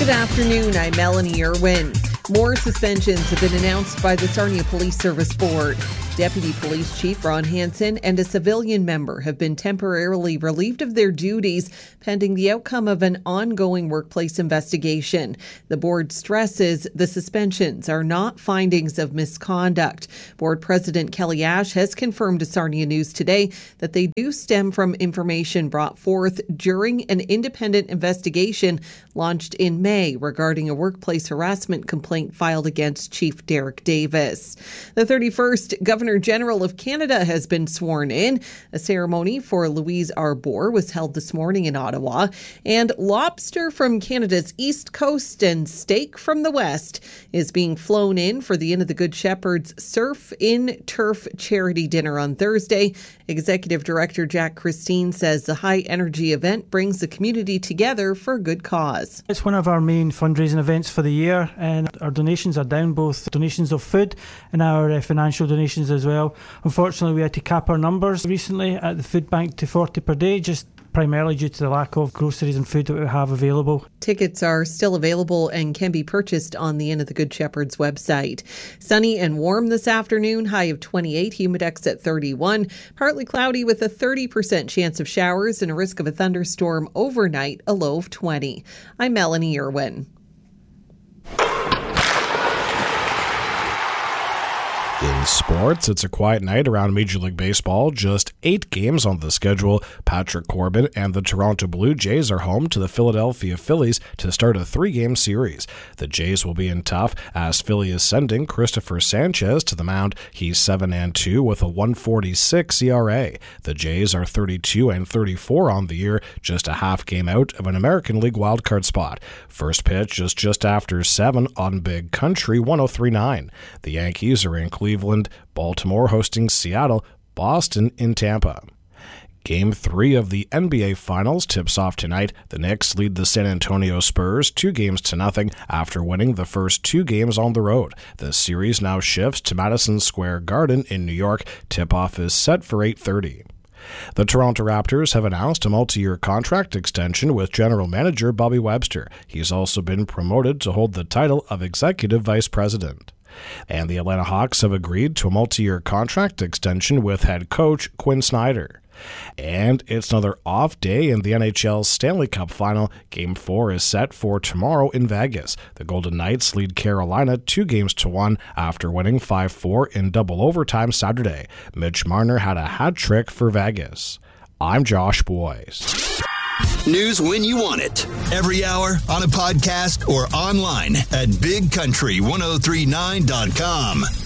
Good afternoon, I'm Melanie Irwin. More suspensions have been announced by the Sarnia Police Service Board. Deputy Police Chief Ron Hansen and a civilian member have been temporarily relieved of their duties pending the outcome of an ongoing workplace investigation. The board stresses the suspensions are not findings of misconduct. Board President Kelly Ash has confirmed to Sarnia News today that they do stem from information brought forth during an independent investigation launched in May regarding a workplace harassment complaint filed against Chief Derek Davis. The 31st Governor General of Canada has been sworn in. A ceremony for Louise Arbour was held this morning in Ottawa. And lobster from Canada's east coast and steak from the west is being flown in for the Inn of the Good Shepherd's Surf in Turf charity dinner on Thursday. Executive Director Jack Christine says the high-energy event brings the community together for a good cause. It's one of our main fundraising events for the year, and our donations are down, both donations of food and our financial donations as well. Unfortunately, we had to cap our numbers recently at the food bank to 40 per day, just primarily due to the lack of groceries and food that we have available. Tickets are still available and can be purchased on the Inn of the Good Shepherd's website. Sunny and warm this afternoon, high of 28, humidex at 31. Partly cloudy with a 30% chance of showers and a risk of a thunderstorm overnight, a low of 20. I'm Melanie Irwin. In sports, it's a quiet night around Major League Baseball. Just 8 games on the schedule. Patrick Corbin and the Toronto Blue Jays are home to the Philadelphia Phillies to start a 3-game series. The Jays will be in tough as Philly is sending Christopher Sanchez to the mound. He's 7-2 with a 1.46 ERA. The Jays are 32-34 on the year, just a half game out of an American League wildcard spot. First pitch is just after 7 on Big Country, 103.9. The Yankees are in Cleveland, Baltimore hosting Seattle, Boston in Tampa. Game 3 of the NBA Finals tips off tonight. The Knicks lead the San Antonio Spurs 2-0 after winning the first 2 games on the road. The series now shifts to Madison Square Garden in New York. Tip-off is set for 8:30. The Toronto Raptors have announced a multi-year contract extension with general manager Bobby Webster. He's also been promoted to hold the title of executive vice president. And the Atlanta Hawks have agreed to a multi-year contract extension with head coach Quinn Snyder. And it's another off day in the NHL's Stanley Cup Final. Game 4 is set for tomorrow in Vegas. The Golden Knights lead Carolina 2-1 after winning 5-4 in double overtime Saturday. Mitch Marner had a hat trick for Vegas. I'm Josh Boyce. News when you want it. Every hour, on a podcast, or online at BigCountry1039.com.